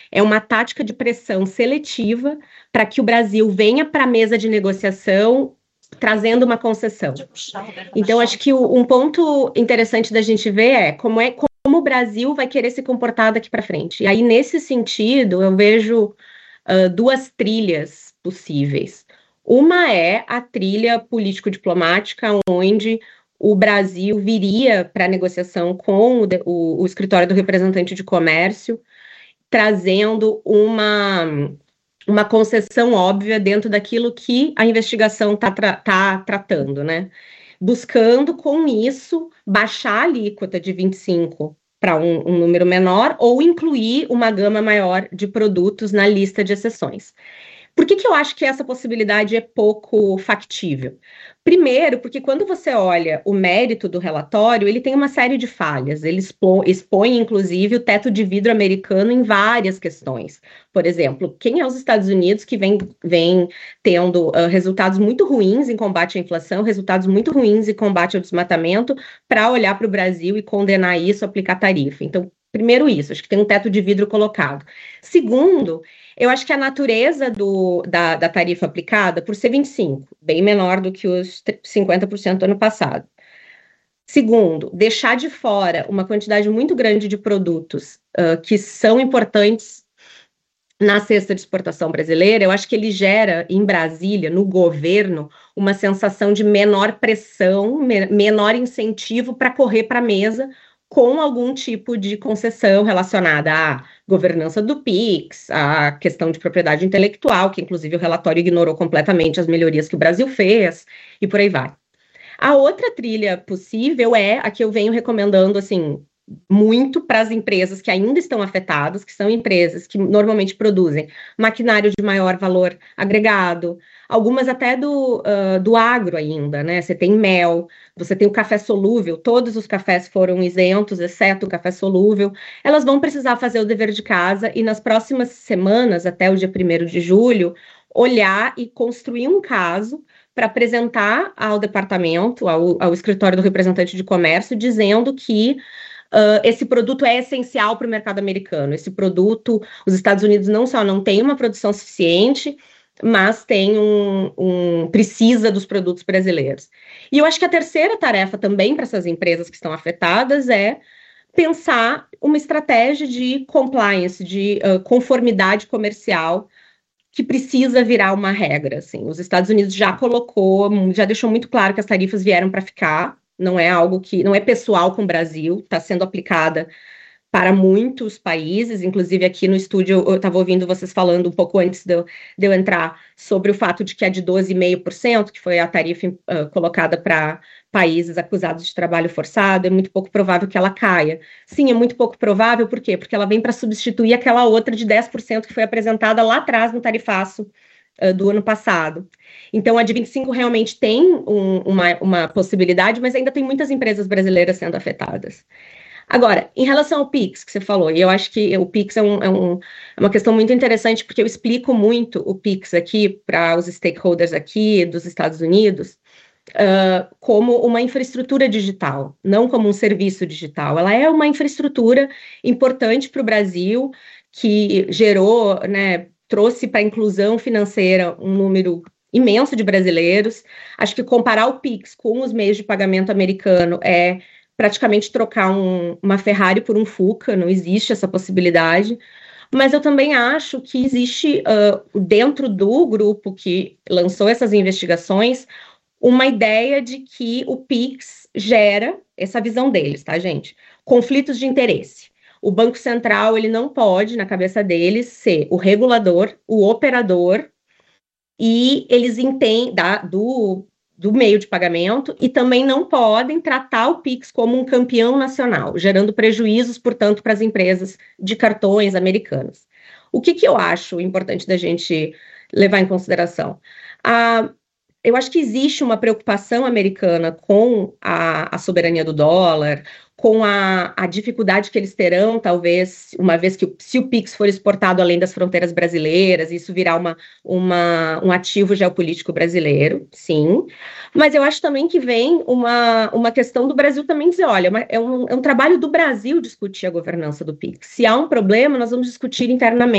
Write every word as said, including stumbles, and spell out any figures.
é uma tática de pressão seletiva para que o Brasil venha para a mesa de negociação trazendo uma concessão. Então, acho que o, um ponto interessante da gente ver é como, é como o Brasil vai querer se comportar daqui para frente. E aí, nesse sentido, eu vejo uh, duas trilhas possíveis. Uma é a trilha político-diplomática, onde o Brasil viria para a negociação com o, o, o escritório do representante de comércio, trazendo uma... uma concessão óbvia dentro daquilo que a investigação está tra tá tratando, né? Buscando, com isso, baixar a alíquota de vinte e cinco para um, um número menor ou incluir uma gama maior de produtos na lista de exceções. Por que que eu acho que essa possibilidade é pouco factível? Primeiro, porque quando você olha o mérito do relatório, ele tem uma série de falhas. Ele expõe, expõe, inclusive, o teto de vidro americano em várias questões. Por exemplo, quem é os Estados Unidos que vem, vem tendo uh, resultados muito ruins em combate à inflação, resultados muito ruins em combate ao desmatamento, para olhar para o Brasil e condenar isso, aplicar tarifa. Então, primeiro isso, acho que tem um teto de vidro colocado. Segundo, eu acho que a natureza do, da, da tarifa aplicada, por ser vinte e cinco, bem menor do que os cinquenta por cento do ano passado. Segundo, deixar de fora uma quantidade muito grande de produtos uh, que são importantes na cesta de exportação brasileira, eu acho que ele gera em Brasília, no governo, uma sensação de menor pressão, me, menor incentivo para correr para a mesa com algum tipo de concessão relacionada à governança do PIX, à questão de propriedade intelectual, que inclusive o relatório ignorou completamente as melhorias que o Brasil fez, e por aí vai. A outra trilha possível é a que eu venho recomendando, assim, muito para as empresas que ainda estão afetadas, que são empresas que normalmente produzem maquinário de maior valor agregado, algumas até do, uh, do agro ainda, né? Você tem mel, você tem o café solúvel, todos os cafés foram isentos, exceto o café solúvel. Elas vão precisar fazer o dever de casa e nas próximas semanas, até o dia primeiro de julho, olhar e construir um caso para apresentar ao departamento, ao, ao escritório do representante de comércio, dizendo que Uh, esse produto é essencial para o mercado americano. Esse produto, os Estados Unidos não só não tem uma produção suficiente, mas tem um, um precisa dos produtos brasileiros. E eu acho que a terceira tarefa também para essas empresas que estão afetadas é pensar uma estratégia de compliance, de uh, conformidade comercial, que precisa virar uma regra. Assim. Os Estados Unidos já colocou, já deixou muito claro que as tarifas vieram para ficar. Não é algo que, não é pessoal com o Brasil, está sendo aplicada para muitos países, inclusive aqui no estúdio eu estava ouvindo vocês falando um pouco antes de eu, de eu entrar sobre o fato de que é de doze vírgula cinco por cento, que foi a tarifa uh, colocada para países acusados de trabalho forçado, é muito pouco provável que ela caia. Sim, é muito pouco provável, por quê? Porque ela vem para substituir aquela outra de dez por cento que foi apresentada lá atrás no tarifaço do ano passado. Então, a de vinte e cinco realmente tem um, uma, uma possibilidade, mas ainda tem muitas empresas brasileiras sendo afetadas. Agora, em relação ao PIX, que você falou, e eu acho que o PIX é, um, é, um, é uma questão muito interessante, porque eu explico muito o PIX aqui para os stakeholders aqui dos Estados Unidos, uh, como uma infraestrutura digital, não como um serviço digital. Ela é uma infraestrutura importante para o Brasil, que gerou, né, trouxe para a inclusão financeira um número imenso de brasileiros. Acho que comparar o PIX com os meios de pagamento americano é praticamente trocar um, uma Ferrari por um Fuca, não existe essa possibilidade. Mas eu também acho que existe, uh, dentro do grupo que lançou essas investigações, uma ideia de que o PIX gera, essa visão deles, tá, gente? Conflitos de interesse. O Banco Central, ele não pode, na cabeça deles, ser o regulador, o operador, e eles entendem da, do, do meio de pagamento, e também não podem tratar o PIX como um campeão nacional, gerando prejuízos, portanto, para as empresas de cartões americanas. O que, que eu acho importante da gente levar em consideração? Ah, eu acho que existe uma preocupação americana com a, a soberania do dólar, com a, a dificuldade que eles terão, talvez, uma vez que o, se o PIX for exportado além das fronteiras brasileiras, isso virá uma, uma, um ativo geopolítico brasileiro, sim. Mas eu acho também que vem uma, uma questão do Brasil também dizer, olha, uma, é, um, é um trabalho do Brasil discutir a governança do PIX. Se há um problema, nós vamos discutir internamente.